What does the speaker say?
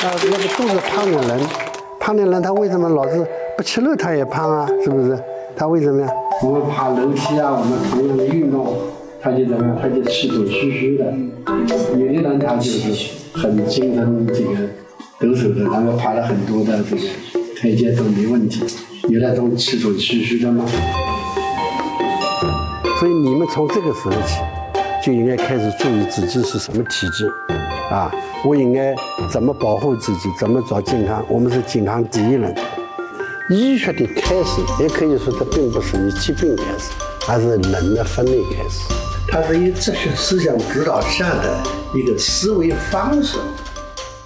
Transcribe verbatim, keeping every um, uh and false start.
啊，那个都是胖的人，胖的人他为什么老是不吃肉他也胖啊？是不是？他为什么呀？我们爬楼梯啊，我们同样的运动，他就怎么样？他就气喘吁吁的。有的人他就是很精神这个抖擞的，然后爬了很多的这个台阶都没问题。有那种气喘吁吁的吗？所以你们从这个时候起，就应该开始注意自己是什么体质，啊，我应该怎么保护自己，怎么找健康。我们是健康第一人。医学的开始，也可以说它并不是以疾病开始，而是人的分类开始。它是以哲学思想指导下的一个思维方式。